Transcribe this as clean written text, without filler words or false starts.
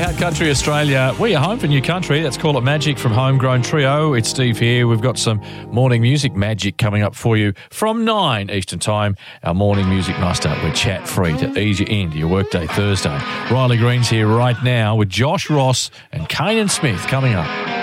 out Country Australia. We are home for new country. Let's call it magic from Homegrown Trio. It's Steve here. We've got some morning music magic coming up for you from 9 Eastern Time. Our morning music muster. We're chat-free to ease you into your workday Thursday. Riley Green's here right now with Josh Ross and Kanan Smith coming up.